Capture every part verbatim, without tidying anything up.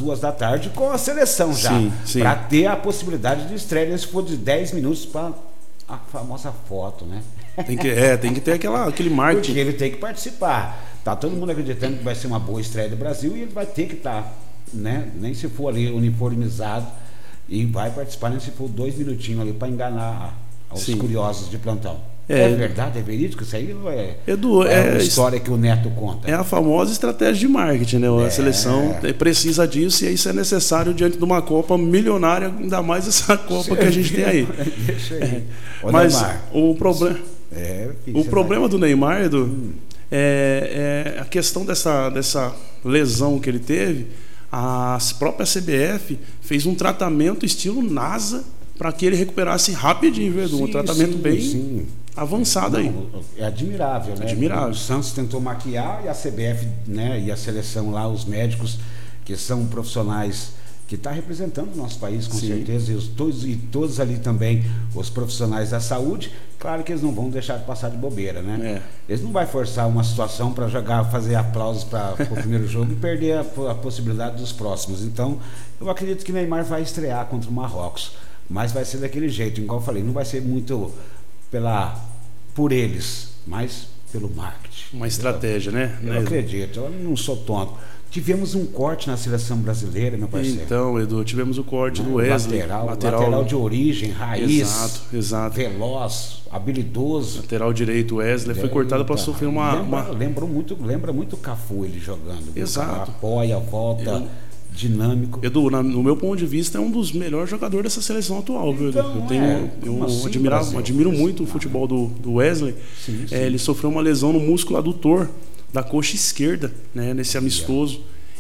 duas da tarde com a seleção já, para ter a possibilidade de estreia, se for de dez minutos, para a famosa foto, né? Tem que, é, tem que ter aquela, aquele marketing. Porque ele tem que participar. Tá todo mundo acreditando que vai ser uma boa estreia do Brasil e ele vai ter que estar, tá, né? Nem se for ali uniformizado, e vai participar, nem se for dois minutinhos ali para enganar os Sim. curiosos de plantão. É, é verdade, é verídico isso aí? Ou é, Edu, é, é uma história que o Neto conta? É a famosa estratégia de marketing, né? A é. seleção precisa disso e isso é necessário diante de uma Copa milionária, ainda mais essa Copa Sim. que a gente tem aí. Deixa aí. É. Mas Neymar. o, proble é, o problema vai... do Neymar, Edu, hum. é, é a questão dessa, dessa lesão que ele teve. A própria C B F fez um tratamento estilo NASA para que ele recuperasse rapidinho, viu, Edu? Sim, um tratamento sim, bem sim. avançado. Não, aí. É admirável, né? Admirável. O Santos tentou maquiar e a C B F, né, e a seleção lá, os médicos, que são profissionais que estão tá representando o nosso país, com Sim. certeza, e, os, todos, e todos ali também, os profissionais da saúde, claro que eles não vão deixar de passar de bobeira, né? É. Eles não vão forçar uma situação para jogar, fazer aplausos para o primeiro jogo e perder a, a possibilidade dos próximos. Então, eu acredito que Neymar vai estrear contra o Marrocos, mas vai ser daquele jeito, igual eu falei, não vai ser muito pela, por eles, mas pelo marketing. Uma estratégia, né? Eu, eu acredito, eu não sou tonto. Tivemos um corte na seleção brasileira, meu parceiro. Então, Edu, tivemos o corte do Wesley. Lateral, lateral, lateral de origem, raiz. Exato, exato. Veloz, habilidoso. Lateral direito, Wesley. Foi cortado para sofrer uma... Lembra, uma... Lembra, muito, lembra muito o Cafu ele jogando. Exato. Apoia, volta, Eu... dinâmico. Edu, na, no meu ponto de vista, é um dos melhores jogadores dessa seleção atual, viu, Edu? Então, eu tenho, é, eu assim, admira, Brasil, admiro Brasil, muito o futebol do, do Wesley. Sim, sim. É, ele sofreu uma lesão no músculo adutor da coxa esquerda, né, nesse amistoso.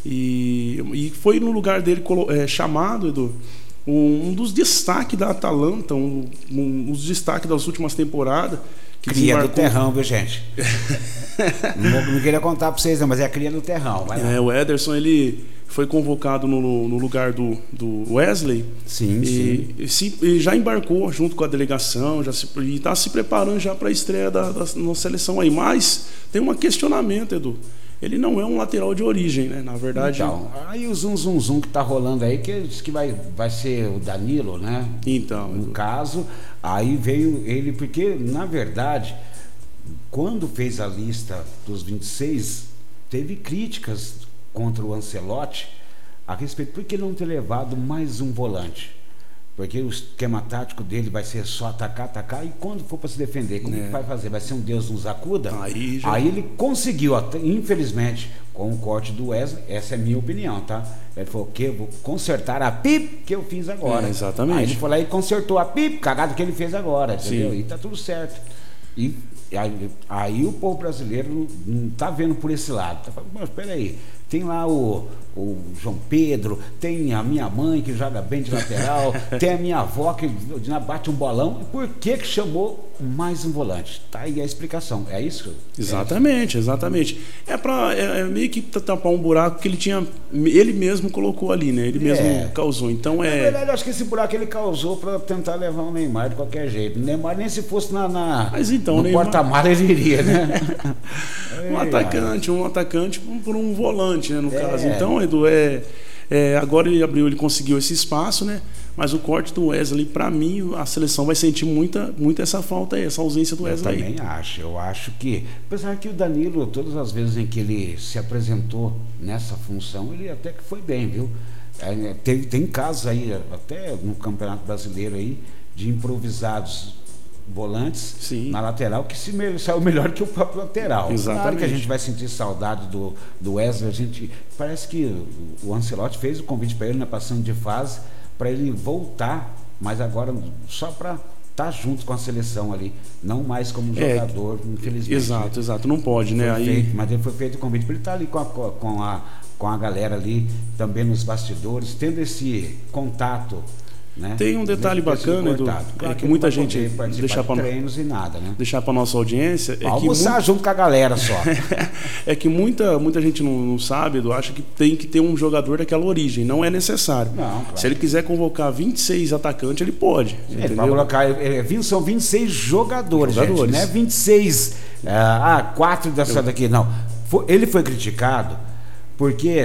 E, e foi no lugar dele é, chamado, Edu, um, um dos destaques da Atalanta, um, um dos destaques das últimas temporadas. Que cria desembarcou... do terrão, viu, gente? não, não queria contar para vocês, não, mas é a cria do terrão. Vai lá. É, o Ederson, ele foi convocado no, no lugar do, do Wesley. Sim, e, sim. E, se, e já embarcou junto com a delegação, já se, e está se preparando já para a estreia da, da nossa seleção aí. Mas tem um questionamento, Edu. Ele não é um lateral de origem, né? Na verdade. Então, aí o zum zum zum que tá rolando aí, que diz que vai, vai ser o Danilo, né? Então. No caso, aí veio ele, porque, na verdade, quando fez a lista dos vinte e seis, teve críticas contra o Ancelotti a respeito, por que não ter levado mais um volante? Porque o esquema tático dele vai ser só atacar, atacar, e quando for para se defender, como é. que vai fazer? Vai ser um Deus nos acuda? Aí, já... Aí ele conseguiu, infelizmente, com o corte do Wesley, essa é a minha opinião, tá? Ele falou que eu vou consertar a pip que eu fiz agora. É, exatamente. Aí ele foi lá e consertou a pip, cagada que ele fez agora, entendeu? Sim. E tá tudo certo. E aí, aí o povo brasileiro não tá vendo por esse lado. Tá falando, mas peraí, tem lá o, o João Pedro, tem a minha mãe que joga bem de lateral, tem a minha avó que bate um bolão. E por que que chamou mais um volante? Tá aí a explicação. É isso? Exatamente, exatamente. É para é, é meio que tapar um buraco que ele tinha, ele mesmo colocou ali, né? Ele mesmo é. causou. Então é. Na verdade, eu acho que esse buraco ele causou para tentar levar o Neymar de qualquer jeito. O Neymar nem se fosse na, na Mas então, no Neymar... porta-mar ele iria, né? um atacante, um atacante por um volante, né, no é. caso. Então, Edu, é, é, agora ele abriu, ele conseguiu esse espaço, né? Mas o corte do Wesley, para mim, a seleção vai sentir muita, muita essa falta aí, essa ausência do Wesley. Eu também acho. Eu acho que, apesar que o Danilo, todas as vezes em que ele se apresentou nessa função, ele até que foi bem, viu? É, tem, tem casos aí, até no Campeonato Brasileiro aí, de improvisados volantes Sim. na lateral que se me, saiu melhor que o próprio lateral. Exatamente. Claro que a gente vai sentir saudade do, do Wesley. A gente, parece que o Ancelotti fez o convite para ele na passando de fase para ele voltar, mas agora só para estar tá junto com a seleção ali, não mais como jogador, é, infelizmente. Exato, exato, não pode, né? Aí... Feito, mas ele foi feito o convite para ele estar tá ali com a, com, a, com a galera ali, também nos bastidores, tendo esse contato. Né? Tem um detalhe bacana, Edu, claro é que, que muita gente deixar para treinos e nada, né? Deixar para nossa audiência é almoçar muito... junto com a galera só. É que muita muita gente não, não sabe, Edu, acha que tem que ter um jogador daquela origem, não é necessário. Não, claro. Se ele quiser convocar vinte e seis atacantes, ele pode. Ele vai colocar, é, são vinte e seis jogadores, jogadores. Gente, não é vinte e seis, ah, quatro dessa Eu... daqui, não. Ele foi criticado porque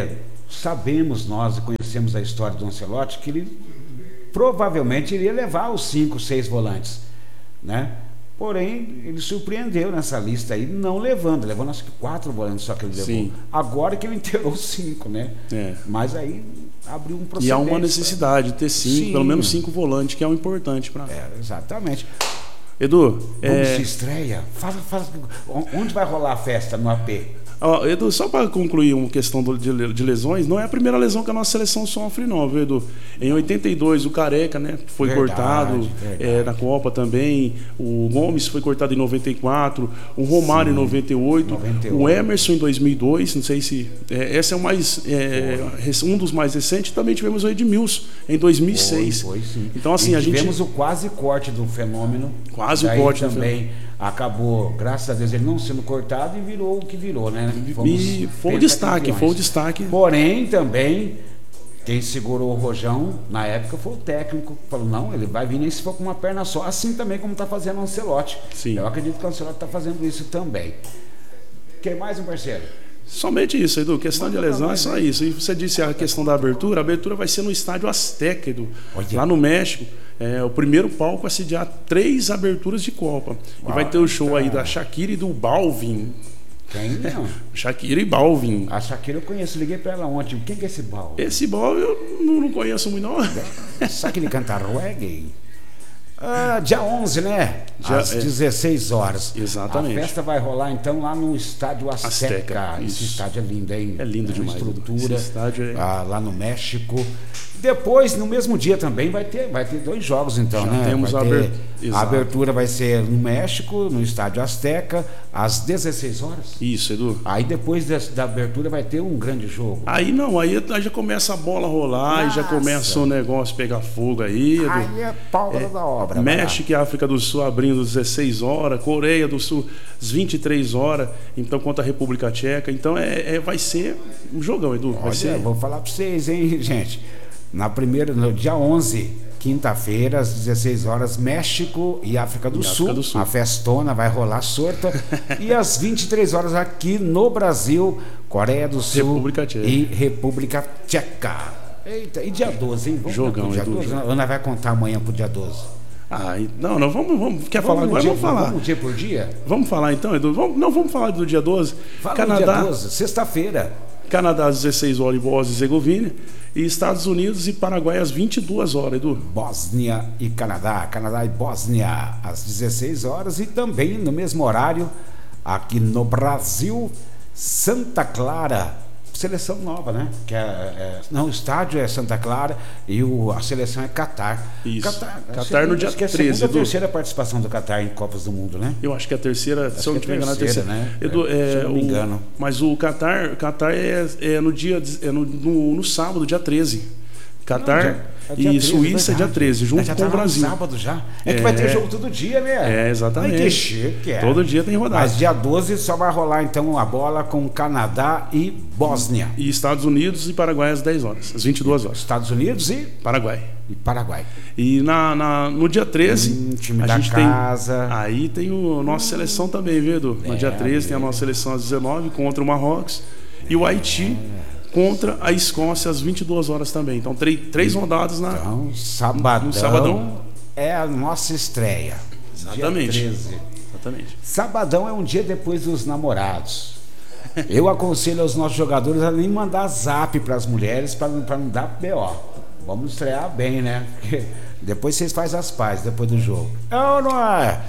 sabemos nós e conhecemos a história do Ancelotti que ele provavelmente iria levar os cinco, seis volantes, né? Porém, ele surpreendeu nessa lista aí, não levando, levando acho que quatro volantes só que ele levou. Sim. Agora que ele inteirou cinco, né? É. Mas aí abriu um procedimento. E há uma necessidade de ter cinco, Sim. pelo menos cinco volantes, que é o importante para. É, exatamente. Edu, Vamos é... de estreia. Fala, fala, onde vai rolar a festa no A P? Ó, Edu, só para concluir uma questão do, de, de lesões, não é a primeira lesão que a nossa seleção sofre, não, viu, Edu? Em oitenta e dois, o Careca, né, foi verdade, cortado verdade. É, na Copa também. O Gomes foi cortado em noventa e quatro. O Romário Sim, em noventa e oito. noventa e oito. O Emerson em dois mil e dois. Não sei se. É, esse é o mais, é, um dos mais recentes. Também tivemos o Edmilson em dois mil e seis. Foi, foi, sim. Então, assim, e a gente. Tivemos o quase corte do fenômeno. Quase o corte também. do fenômeno. Acabou, graças a Deus, ele não sendo cortado e virou o que virou, né? Fomos e foi o destaque, foi o destaque. Porém, também, quem segurou o Rojão, na época, foi o técnico, que falou, não, ele vai vir nem se for com uma perna só, assim também como está fazendo o Ancelotti. Sim. Eu acredito que o Ancelotti está fazendo isso também. Quem mais, um parceiro? Somente isso, Edu. Questão de lesão é só isso. E você disse a questão da abertura. A abertura vai ser no estádio Azteca, Edu, Olha. lá no México. É o primeiro palco a sediar três aberturas de Copa. Uau, e vai ter o show tá. aí da Shakira e do Balvin. Quem não? Shakira e Balvin. A Shakira eu conheço, liguei pra ela ontem. Quem que é esse Balvin? Esse Balvin eu não, não conheço muito, não. Sabe que ele canta reggae? Ah, dia onze, né? Dia, Às é, dezesseis horas. Exatamente. A festa vai rolar então lá no estádio Azteca. Azteca Esse estádio é lindo, hein? É lindo é demais. Estrutura. Esse estádio é... ah, lá no México. Depois, no mesmo dia também, vai ter, vai ter dois jogos, então, Já né? Temos vai a, ter, aber... a abertura vai ser no México, no estádio Azteca, às dezesseis horas. Isso, Edu. Aí depois da, da abertura vai ter um grande jogo. Aí não, aí já começa a bola rolar, Nossa. e já começa o negócio pegar fogo aí, Edu. Aí é pau é, da obra. México e África do Sul abrindo às dezesseis horas, Coreia do Sul às vinte e três horas, então contra a República Tcheca. Então é, é, vai ser um jogão, Edu. Vai Olha, ser... vou falar para vocês, hein, gente. Na primeira, no dia onze, quinta-feira, às dezesseis horas, México e África do, e Sul. África do Sul. A festona vai rolar sorta. E às vinte e três horas aqui no Brasil, Coreia do Sul República Tcheca. e República Tcheca. Eita, e dia doze, hein? Vamos Jogão, dia Edu, doze? Jogão. Ana vai contar amanhã pro dia doze. Ah, não, não, vamos, vamos quer vamos falar agora? Dia, vamos falar. Vamos dia por dia? Vamos falar então, Edu? Vamos, não, vamos falar do dia doze. Fala Canadá, do dia doze, sexta-feira. Canadá às dezesseis horas e Bósnia e Herzegovina. E Estados Unidos e Paraguai às vinte e duas horas, Edu. Bósnia e Canadá, Canadá e Bósnia às dezesseis horas. E também no mesmo horário, aqui no Brasil, Santa Clara. Seleção nova, né? Que é, é, não, o estádio é Santa Clara e o, a seleção é Catar. Isso. Catar, Catar no dia que é a treze, segunda, Edu. terceira participação do Catar em Copas do Mundo, né? Eu acho que é a terceira, acho se eu não é me engano, a terceira. Né? Edu, é, se eu não me engano. O, mas o Catar, Catar é, é no dia, é no, no, no sábado, dia treze. Catar não, dia, é dia e treze, Suíça é dia treze, junto já com tá o Brasil. No sábado já. É, é que vai ter jogo todo dia, né? É, exatamente. Vai ter chique, é. Todo dia tem rodada. Mas dia doze só vai rolar então a bola com Canadá e Bósnia. E Estados Unidos e Paraguai às dez horas, às vinte e duas horas. Estados Unidos e Paraguai. E Paraguai. E na, na, no dia treze, hum, time a da gente casa. tem. Aí tem o nossa hum. seleção também, viu, Edu? No é, dia treze é. tem a nossa seleção às dezenove contra o Marrocos. E o Haiti contra a Escócia às vinte e duas horas também. Então, três, três rodadas na, então, sabadão, no sabadão. É a nossa estreia. Exatamente. Dia treze. Exatamente. Sabadão é um dia depois dos namorados. Eu aconselho aos nossos jogadores a nem mandar zap para as mulheres para não, não dar B O. Vamos estrear bem, né? Porque depois vocês fazem as pazes depois do jogo. É ou não é?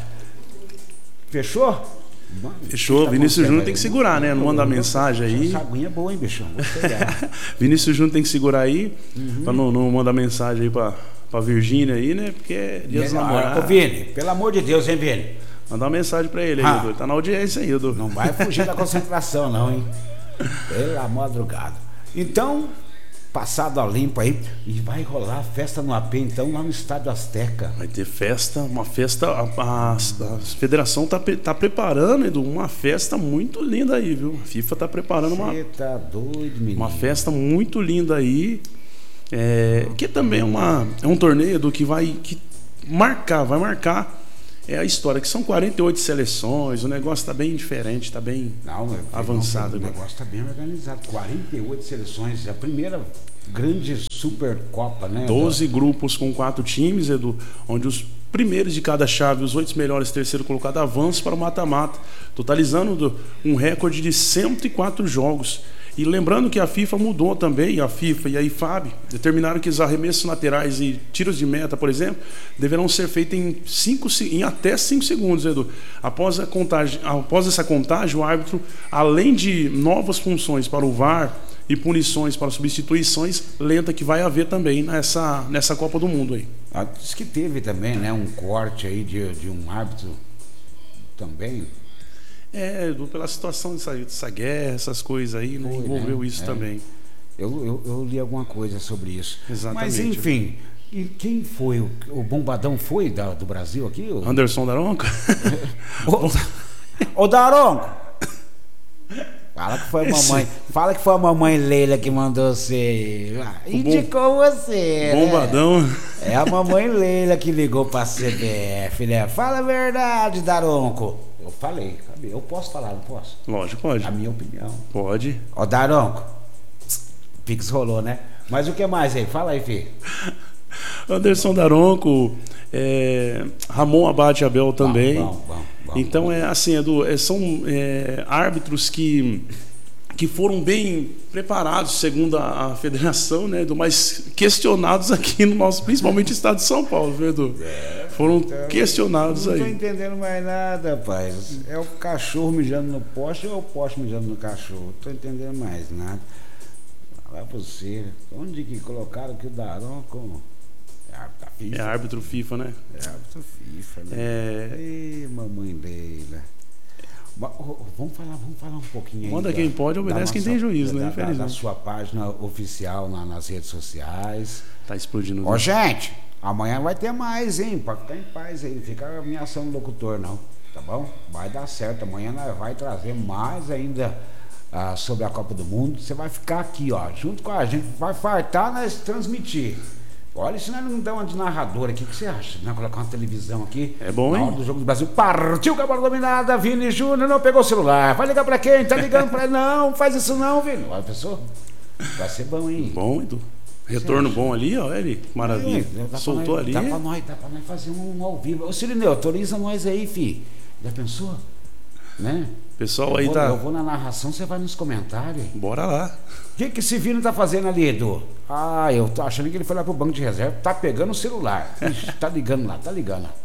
Fechou? Mano, Fechou, tá Vinícius Júnior tem que segurar, né? Não manda mensagem aí. Essa aguinha é boa, hein, bichão? Vinícius Júnior tem que segurar aí, uhum. pra não, não mandar mensagem aí pra, pra Virgínia aí, né? Porque é dia dos namorados. Ô, Vini, pelo amor de Deus, hein, Vini? Mandar uma mensagem pra ele aí, ah, Edu. Tá na audiência aí, Edu. Não vai fugir da concentração, não, hein? Pela madrugada. Então, passado a limpo aí, e vai rolar festa no A P, então, lá no Estádio Azteca. Vai ter festa, uma festa, a, a, a federação tá, tá preparando, Edu, uma festa muito linda aí, viu? A FIFA tá preparando uma... Você tá doido, menino. Uma festa muito linda aí, é, que também é, uma, é um torneio, Edu, que vai que marcar, vai marcar é a história, que são quarenta e oito seleções, o negócio está bem diferente, está bem não, avançado. Não, o negócio está bem organizado. quarenta e oito seleções, a primeira grande Supercopa, né? doze grupos com quatro times, Edu, onde os primeiros de cada chave, os oito melhores terceiro colocado avançam para o mata-mata, totalizando um recorde de cento e quatro jogos. E lembrando que a FIFA mudou também, a FIFA e a I F A B determinaram que os arremessos laterais e tiros de meta, por exemplo, deverão ser feitos em, cinco, em até cinco segundos, Edu. Após, a contagem, após essa contagem, o árbitro, além de novas funções para o V A R e punições para substituições, lenta que vai haver também nessa, nessa Copa do Mundo aí. Ah, diz que teve também, né, um corte aí de, de um árbitro também. É, pela situação dessa, dessa guerra, essas coisas aí, né, Foi, envolveu né? isso é. também. Eu, eu, eu li alguma coisa sobre isso. Exatamente. Mas enfim, e quem foi? O, o Bombadão foi da, do Brasil aqui? O... Anderson Daronco? Ô, ô Daronco! Fala que foi a mamãe. Esse... Fala que foi a mamãe Leila que mandou você. Indicou bom... você. Bombadão. Né? É a mamãe Leila que ligou pra C B F, né? Fala a verdade, Daronco. Eu falei, eu posso falar, não posso? Lógico, pode. A minha opinião. Pode. Ó, Daronco. Pix rolou, né? Mas o que mais aí? Fala aí, filho. Anderson Daronco, é, Ramon Abate Abel também. Bom, bom, bom, bom, então, bom. é assim, Edu, é, são é, árbitros que, que foram bem preparados, segundo a, a federação, né, Edu, mas questionados aqui no nosso, principalmente no estado de São Paulo, viu, Edu? É, foram então, questionados não aí. Não tô entendendo mais nada, rapaz. É o cachorro mijando no poste ou é o poste mijando no cachorro? Não tô entendendo mais nada. Lá você, onde que colocaram que o Daronco é árbitro da FIFA? É árbitro FIFA, né? É árbitro FIFA, né? É... Ei, mamãe Leila. Vamos falar, vamos falar um pouquinho aí. Manda quem pode, obedece quem tem juízo, né? Da, da, da sua página oficial na, nas redes sociais. Tá explodindo. Ó, gente, amanhã vai ter mais, hein? Pode ficar em paz aí, não fica ameaçando o locutor, não. Tá bom? Vai dar certo. Amanhã nós vai trazer mais ainda ah, sobre a Copa do Mundo. Você vai ficar aqui, ó, junto com a gente. Vai fartar nós transmitir. Olha, se nós não dá uma de narrador aqui, o que você acha? Nós colocar uma televisão aqui. É bom, hein? Na hora do Jogo do Brasil. Partiu com a bola dominada. Vini Júnior não pegou o celular. Vai ligar pra quem? Tá ligando pra ele? Não, faz isso não, Vini. Olha, pessoal. Vai ser bom, hein? Bom, Edu. Retorno bom ali, ó, ele. Maravilha. É, soltou nós, ali. Dá pra nós, dá pra nós fazer um ao vivo. Ô, Cirineu, autoriza nós aí, fi. Já pensou? Né? Pessoal eu aí vou, tá. Eu vou na narração, você vai nos comentários. Bora lá. O que, que esse Vini tá fazendo ali, Edu? Ah, eu tô achando que ele foi lá pro banco de reserva. Tá pegando o celular. Ixi, tá ligando lá, tá ligando lá.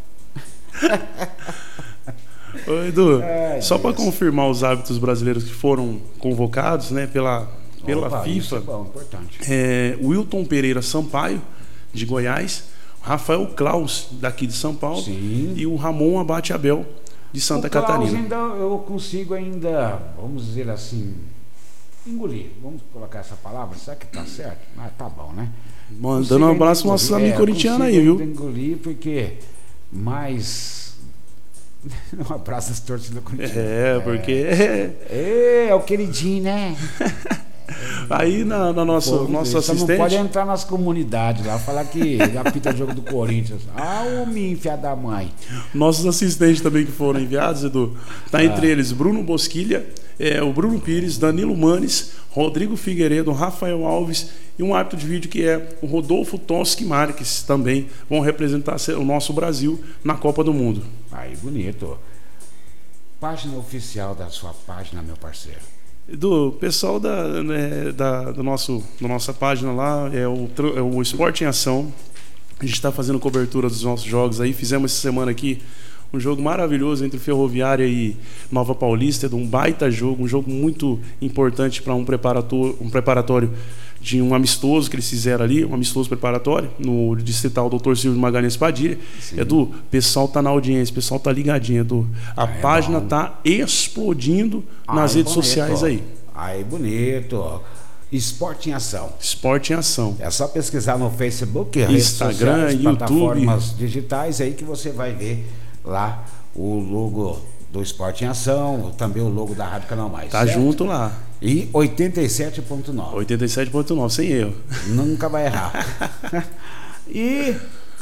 Ô, Edu, Ai, só para Deus. confirmar os árbitros brasileiros que foram convocados, né, pela, pela Opa, FIFA. Isso é bom, importante. É, Wilton Pereira Sampaio, de Goiás, Rafael Klaus, daqui de São Paulo, Sim. e o Ramon Abate Abel, de Santa o Klaus Catarina. Ainda, eu consigo ainda, vamos dizer assim, engolir. Vamos colocar essa palavra, será que tá certo? Ah, tá bom, né? Mandando um abraço pro nosso amigo corintiano aí, viu? Engolir porque mais um abraço das torcidas corintianas. É, porque é, é o queridinho, né? Aí na, na nossa, Pô, nosso só assistente. não pode entrar nas comunidades lá, falar que apita jogo do Corinthians. Ah, o minha filha da mãe. Nossos assistentes também que foram enviados, Edu. Tá Ah. entre eles Bruno Bosquilha, é, o Bruno Pires, Danilo Manes, Rodrigo Figueiredo, Rafael Alves e um árbitro de vídeo que é o Rodolfo Toschi Marques, também vão representar o nosso Brasil na Copa do Mundo. Aí, bonito. Página oficial da sua página, meu parceiro. Do pessoal da, né, da, do nosso, da nossa página lá, é o, é o Esporte em Ação. A gente está fazendo cobertura dos nossos jogos aí. Fizemos essa semana aqui um jogo maravilhoso entre Ferroviária e Nova Paulista, de um baita jogo, um jogo muito importante para um preparatório, um preparatório de um amistoso que eles fizeram ali, um amistoso preparatório, no distrital doutor Silvio Magalhães Padilha. Sim. Edu, o pessoal tá na audiência, o pessoal tá ligadinho, Edu. A Ah, é página bom. tá explodindo nas Aí, redes bonito. sociais aí. Aí, bonito. Esporte em Ação. Esporte em Ação. É só pesquisar no Facebook, Instagram, redes sociais, YouTube. plataformas digitais aí que você vai ver lá o logo do Esporte em Ação, também o logo da Rádio Canal Mais. Tá certo? junto lá. E oitenta e sete ponto nove. oitenta e sete ponto nove, sem erro. Nunca vai errar. E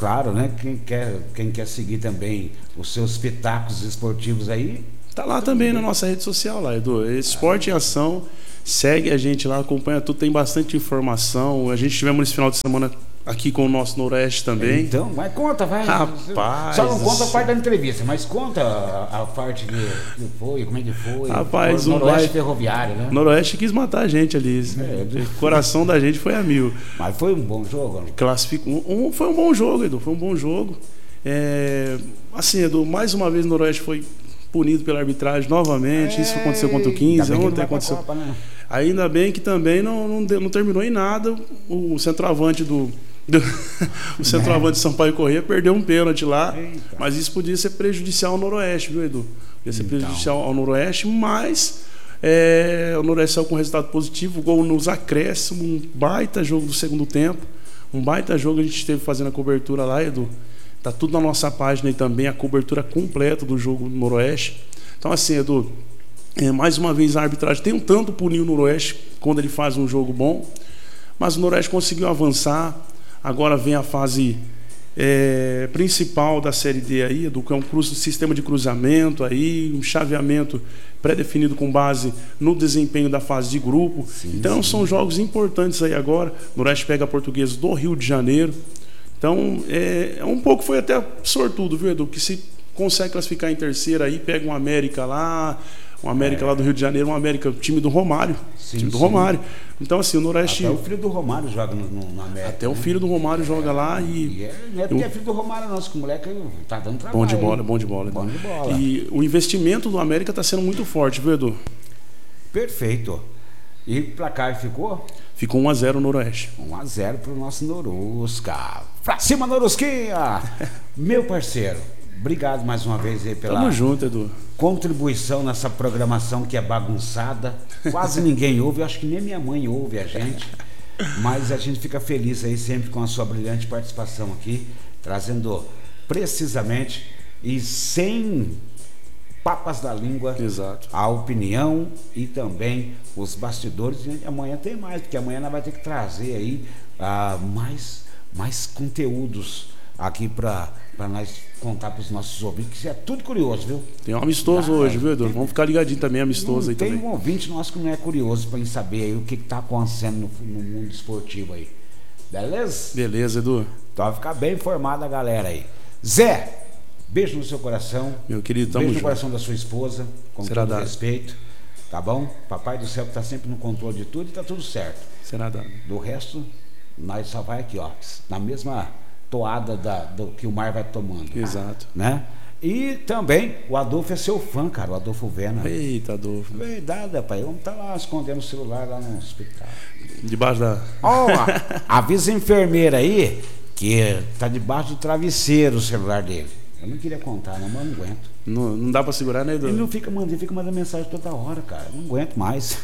claro, né? Quem quer, quem quer seguir também os seus pitacos esportivos aí... Tá lá também bem. Na nossa rede social, lá, Edu. Esporte em Ação. Segue a gente lá, acompanha tudo, tem bastante informação. A gente tivemos esse final de semana aqui com o nosso Noroeste também. Então, mas conta, vai. Rapaz. Só não conta a parte da entrevista, mas conta a, a parte que, que foi, como é que foi. Rapaz, o Noroeste vai... Ferroviário, né? Noroeste quis matar a gente ali. É, o coração da gente foi a mil. Mas foi um bom jogo? Classificou. Um, foi um bom jogo, Edu. Foi um bom jogo. É, assim, Edu, mais uma vez o Noroeste foi punido pela arbitragem novamente. É, isso aconteceu contra o quinze, ontem aconteceu. Copa, né? Ainda bem que também não, não, deu, não terminou em nada. O centroavante do, do o centroavante de Sampaio Corrêa perdeu um pênalti lá. Eita. Mas isso podia ser prejudicial ao Noroeste, viu, Edu? Podia ser então. prejudicial ao Noroeste, mas é, o Noroeste saiu com resultado positivo, gol nos acréscimos, um baita jogo do segundo tempo, um baita jogo a gente esteve fazendo a cobertura lá, Edu. Tá tudo na nossa página aí também, a cobertura completa do jogo do Noroeste. Então assim, Edu, é, mais uma vez a arbitragem tem um tanto punir o Noroeste quando ele faz um jogo bom, mas o Noroeste conseguiu avançar. Agora vem a fase é, principal da Série D aí, Edu, que é um cruz, sistema de cruzamento aí, um chaveamento pré-definido com base no desempenho da fase de grupo. Sim, então sim. São jogos importantes aí agora. O Noroeste pega a Portuguesa do Rio de Janeiro. Então, é, um pouco foi até sortudo, viu, Edu? Que se consegue classificar em terceira aí, pega um América lá, um América é. lá do Rio de Janeiro, um América, time do Romário. Sim, time do sim. Romário. Então, assim, o Noroeste. Até o filho do Romário joga no, no, no América. Até né? o filho do Romário joga é, lá e. e é, não é porque eu, é filho do Romário, nosso que o moleque tá dando trabalho. Bom de bola, bom de bola. Bom de bola. E o investimento do América está sendo muito forte, viu, Edu? Perfeito. E o placar ficou? Ficou um a zero no Noroeste. um a zero pro nosso Norusca. Pra cima, Norusquinha! Meu parceiro, obrigado mais uma vez aí pela Tamo junto, Edu. contribuição nessa programação que é bagunçada. Quase ninguém ouve, eu acho que nem minha mãe ouve a gente. Mas a gente fica feliz aí sempre com a sua brilhante participação aqui, trazendo precisamente e sem papas da língua, exato, a opinião e também os bastidores. E amanhã tem mais, porque amanhã nós vai ter que trazer aí uh, mais, mais conteúdos aqui para nós contar para os nossos ouvintes, que é tudo curioso, viu? Tem um amistoso ah, hoje, viu, Edu? Vamos ficar ligadinho também, amistoso aí tem também. Tem um ouvinte nosso que não é curioso para saber aí o que está acontecendo no, no mundo esportivo aí. Beleza? Beleza, Edu. Então vai ficar bem informada a galera aí. Zé, beijo no seu coração. Meu querido, tamo beijo junto. no coração da sua esposa, com Será todo dado. respeito. Tá bom? Papai do céu está sempre no controle de tudo e tá tudo certo. Será dado. Do resto, nós só vai aqui, ó, na mesma toada da, do que o mar vai tomando. Exato. Né? E também, o Adolfo é seu fã, cara, o Adolfo Vena. Eita, Adolfo. Verdade, rapaz. Vamos estar tá lá escondendo o celular lá no hospital. Debaixo da... Ó, oh, avisa a enfermeira aí que tá debaixo do travesseiro o celular dele. Eu não queria contar, não, mas eu não aguento. Não, não dá pra segurar, né, Edu? Ele não fica mandando, fica mandando mensagem toda hora, cara. Eu não aguento mais.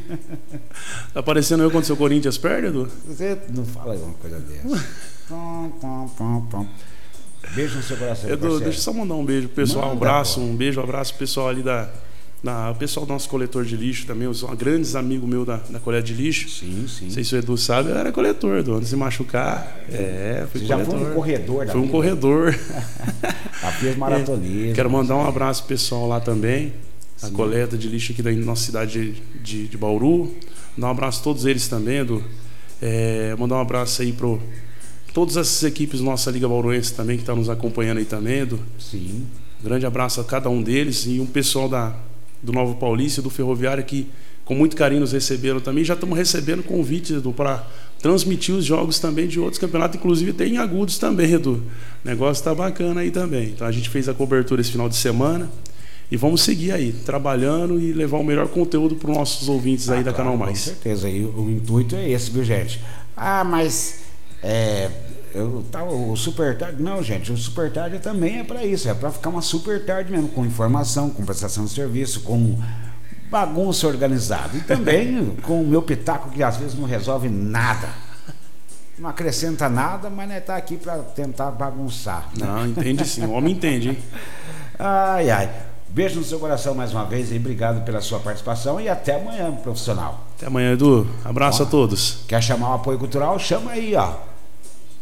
Tá parecendo eu quando seu Corinthians perde, Edu? Você não fala uma coisa dessa. Tom, tom, tom, tom. Beijo no seu coração. Edu, parceiro. deixa eu só mandar um beijo pro pessoal, Manda, um abraço, pô. um beijo, um abraço pro pessoal ali da... Na, o pessoal do nosso coletor de lixo também, os grandes amigos meus da, da coleta de lixo. Sim, sim. Não sei se o Edu sabe, eu era coletor, Edu. Antes de se machucar, é, fui Você coletor. já foi um corredor da Foi um vida. corredor. A fez maratonismo. É, quero mandar um abraço pro pessoal lá também, a sim. coleta de lixo aqui da nossa cidade de, de, de Bauru. Mandar um abraço a todos eles também, Edu. É, mandar um abraço aí pro todas essas equipes da nossa Liga Bauruense também, que estão nos acompanhando aí também, Edu. Sim. Grande abraço a cada um deles e um pessoal da do Novo Paulista, do Ferroviário, que com muito carinho nos receberam também. Já estamos recebendo convites, Edu, para transmitir os jogos também de outros campeonatos, inclusive tem em Agudos também, Edu. O negócio está bacana aí também. Então a gente fez a cobertura esse final de semana e vamos seguir aí, trabalhando e levar o melhor conteúdo para os nossos ouvintes aí ah, da claro, Canal Mais. Com certeza, e o intuito é esse, viu, gente? Ah, mas é, eu, tá, o Super Tarde, não, gente, o Super Tarde também é para isso, é para ficar uma super tarde mesmo, com informação, com prestação de serviço, com bagunça organizada. E também com o meu pitaco, que às vezes não resolve nada. Não acrescenta nada, mas não está aqui para tentar bagunçar. Né? Não, entende sim, o homem entende, hein? Ai, ai. Beijo no seu coração mais uma vez e obrigado pela sua participação e até amanhã, profissional. Até amanhã, Edu. Abraço ó, a todos. Quer chamar o apoio cultural? Chama aí, ó.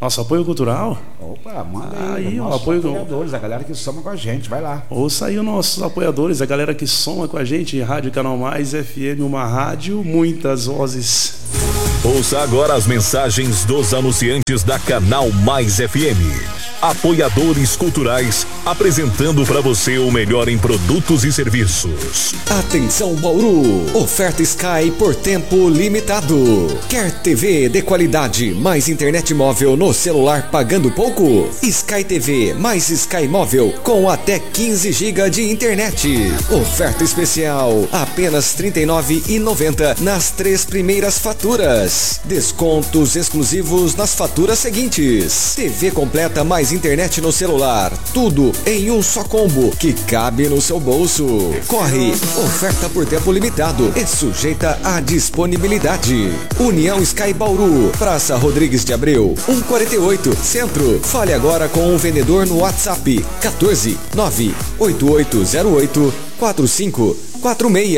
Nosso apoio cultural? Opa, manda aí. Aí, nossos apoio apoiadores, a galera que soma com a gente, vai lá. Ouça aí os nossos apoiadores, a galera que soma com a gente, Rádio Canal Mais, F M, uma rádio, muitas vozes. Ouça agora as mensagens dos anunciantes da Canal Mais F M. Apoiadores culturais, apresentando para você o melhor em produtos e serviços. Atenção Bauru, oferta Sky por tempo limitado. Quer T V de qualidade mais internet móvel no celular pagando pouco? Sky T V mais Sky móvel com até quinze gigas de internet. Oferta especial, apenas trinta e nove reais e noventa centavos nas três primeiras faturas. Descontos exclusivos nas faturas seguintes. T V completa mais internet no celular, tudo em um só combo que cabe no seu bolso. Corre, oferta por tempo limitado e sujeita à disponibilidade. União Sky Bauru, Praça Rodrigues de Abreu, cento e quarenta e oito, Centro. Fale agora com o vendedor no WhatsApp quatorze, nove oito oito zero oito, quatro cinco quatro seis.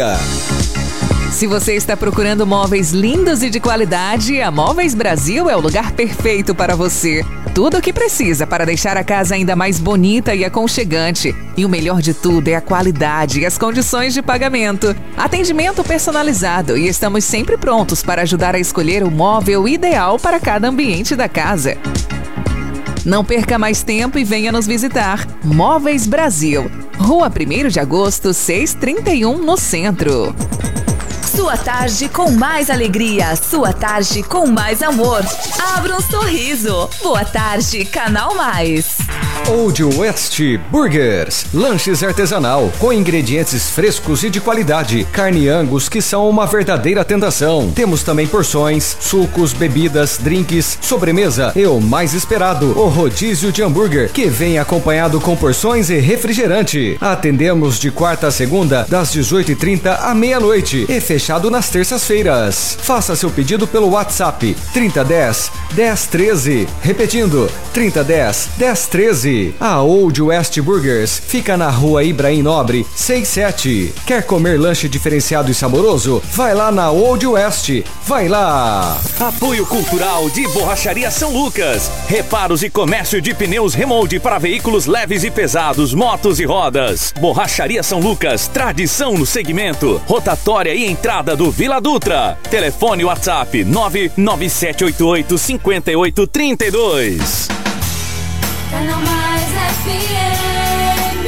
Se você está procurando móveis lindos e de qualidade, a Móveis Brasil é o lugar perfeito para você. Tudo o que precisa para deixar a casa ainda mais bonita e aconchegante. E o melhor de tudo é a qualidade e as condições de pagamento. Atendimento personalizado e estamos sempre prontos para ajudar a escolher o móvel ideal para cada ambiente da casa. Não perca mais tempo e venha nos visitar. Móveis Brasil, Rua primeiro de agosto, seiscentos e trinta e um, no centro. Sua tarde com mais alegria, sua tarde com mais amor. Abra um sorriso. Boa tarde, Canal Mais. Old West Burgers, lanches artesanal com ingredientes frescos e de qualidade, carne Angus que são uma verdadeira tentação. Temos também porções, sucos, bebidas, drinks, sobremesa e o mais esperado, o rodízio de hambúrguer, que vem acompanhado com porções e refrigerante. Atendemos de quarta a segunda, das dezoito e trinta à meia-noite e fechado nas terças-feiras. Faça seu pedido pelo WhatsApp trinta dez, dez treze. Repetindo, trinta dez, dez treze. A Old West Burgers fica na Rua Ibrahim Nobre, sessenta e sete. Quer comer lanche diferenciado e saboroso? Vai lá na Old West. Vai lá! Apoio cultural de Borracharia São Lucas. Reparos e comércio de pneus Remold para veículos leves e pesados, motos e rodas. Borracharia São Lucas, tradição no segmento. Rotatória e entrada do Vila Dutra. Telefone WhatsApp nove nove sete oito oito, cinco oito três dois. Canal Mais F M,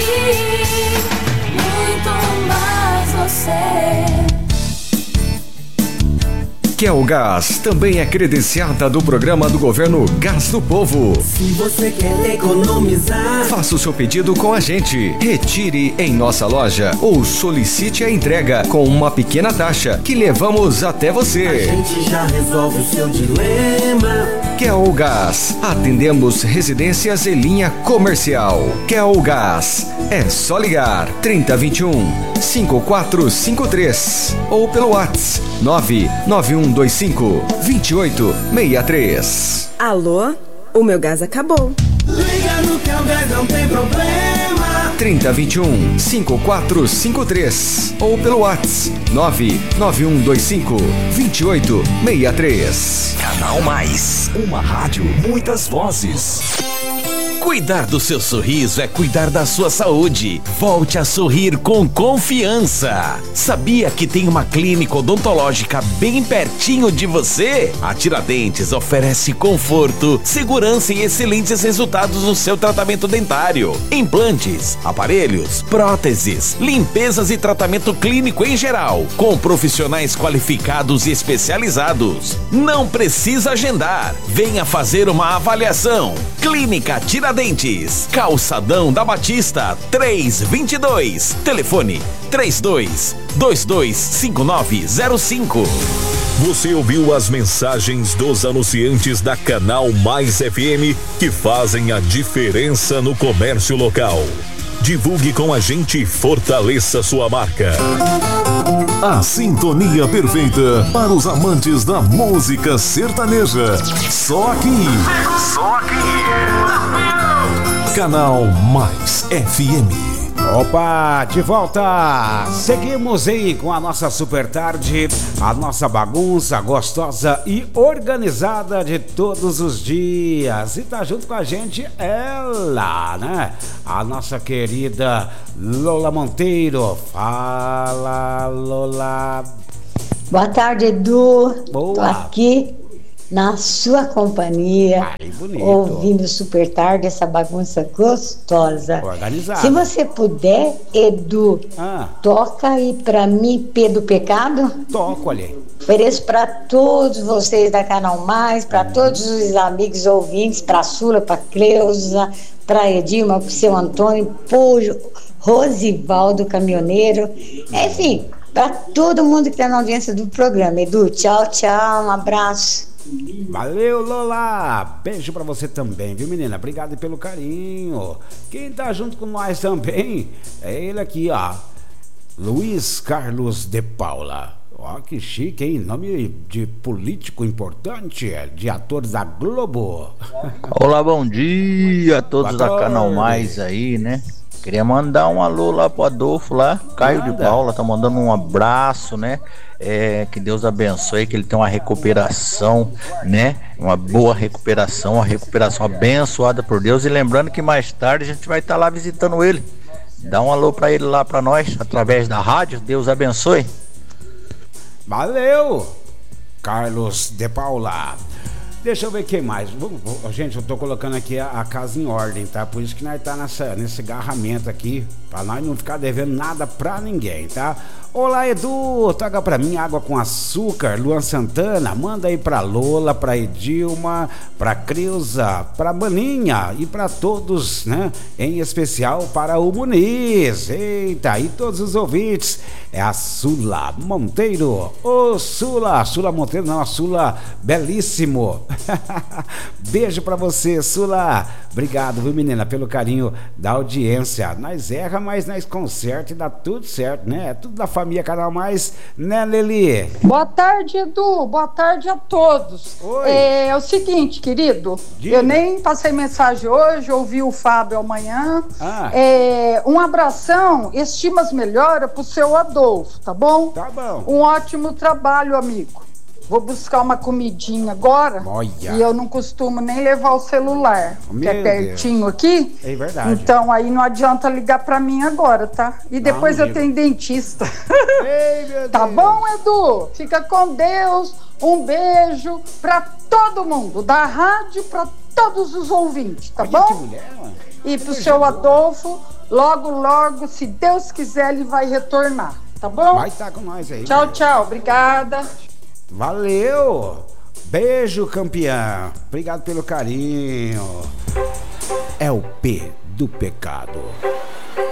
muito mais você. Kelgás também é credenciada do programa do governo Gás do Povo. Se você quer economizar, faça o seu pedido com a gente. Retire em nossa loja ou solicite a entrega com uma pequena taxa que levamos até você. A gente já resolve o seu dilema. Kelgás, atendemos residências e linha comercial. Kelgás, é só ligar trinta vinte e um, cinquenta e quatro cinquenta e três ou pelo WhatsApp nove nove um dois cinco, dois oito seis três. Alô? O meu gás acabou. Liga no Kelgás, não tem problema. trinta vinte e um, cinquenta e quatro cinquenta e três ou pelo WhatsApp nove nove um dois cinco, dois oito seis três. Canal Mais, uma rádio, muitas vozes. Cuidar do seu sorriso é cuidar da sua saúde. Volte a sorrir com confiança. Sabia que tem uma clínica odontológica bem pertinho de você? A Tiradentes oferece conforto, segurança e excelentes resultados no seu tratamento dentário. Implantes, aparelhos, próteses, limpezas e tratamento clínico em geral, com profissionais qualificados e especializados. Não precisa agendar. Venha fazer uma avaliação. Clínica Tiradentes, Calçadão da Batista, trezentos e vinte e dois. Telefone trinta e dois, vinte e dois, cinquenta e nove zero cinco. Você ouviu as mensagens dos anunciantes da Canal Mais F M que fazem a diferença no comércio local. Divulgue com a gente e fortaleça sua marca. A sintonia perfeita para os amantes da música sertaneja. Só aqui. Só aqui. Canal Mais F M. Opa, de volta! Seguimos aí com a nossa super tarde, a nossa bagunça gostosa e organizada de todos os dias. E tá junto com a gente ela, né? A nossa querida Lola Monteiro. Fala, Lola. Boa tarde, Edu. Boa. Tô aqui na sua companhia, Ai, bonito. ouvindo super tarde, essa bagunça gostosa. Organizada. Se você puder, Edu, ah. toca aí pra mim, P do Pecado. Toco ali. Ofereço pra todos vocês da Canal Mais, pra uhum. todos os amigos ouvintes, pra Sula, pra Cleusa, pra Edilma, pro seu Antônio, pro Rosivaldo, caminhoneiro, enfim, pra todo mundo que tá na audiência do programa. Edu, tchau, tchau, um abraço. Valeu, Lola! Beijo pra você também, viu, menina? Obrigado pelo carinho. Quem tá junto com nós também é ele aqui, ó. Luiz Carlos de Paula. Ó, que chique, hein? Nome de político importante, de atores da Globo. Olá, bom dia a todos da Canal Mais aí, né? Queria mandar um alô lá pro Adolfo lá, Caio Nada. de Paula, tá mandando um abraço, né? É, que Deus abençoe, que ele tenha uma recuperação, né? Uma boa recuperação, uma recuperação abençoada por Deus. E lembrando que mais tarde a gente vai estar tá lá visitando ele. Dá um alô pra ele lá pra nós, através da rádio. Deus abençoe. Valeu, Carlos de Paula. Deixa eu ver quem mais. Gente, eu tô colocando aqui a, a casa em ordem, tá? Por isso que nós tá nessa, nesse agarramento aqui, pra nós não ficar devendo nada pra ninguém, tá? Olá, Edu, traga pra mim água com açúcar. Luan Santana, manda aí pra Lola, pra Edilma, pra Creuza, pra Maninha e pra todos, né? Em especial para o Muniz. Eita, e todos os ouvintes. É a Sula Monteiro. Ô, Sula, Sula Monteiro não, a Sula Belíssimo. Beijo pra você, Sula. Obrigado, viu, menina, pelo carinho da audiência. Nós erra, mas nós conserta e dá tudo certo, né? É tudo da família Canal Mais, né, Leli? Boa tarde, Edu. Boa tarde a todos. Oi. É, é o seguinte, querido. Diga. Eu nem passei mensagem hoje, ouvi o Fábio amanhã. Ah. É, um abração, estimas melhora pro seu Adolfo, tá bom? Tá bom. Um ótimo trabalho, amigo. Vou buscar uma comidinha agora. Olha. E eu não costumo nem levar o celular, Meu que é pertinho Deus. aqui. É verdade. Então aí não adianta ligar pra mim agora, tá? E depois não, eu tenho dentista. Ei, meu tá Deus. bom, Edu? Fica com Deus. Um beijo pra todo mundo, da rádio pra todos os ouvintes, tá Olha bom? Que mulher, mano. E pro seu Adolfo, logo, logo, se Deus quiser, ele vai retornar, tá bom? Vai estar com nós aí. Tchau, tchau. Obrigada. Valeu! Beijo, campeão! Obrigado pelo carinho. É o P do Pecado.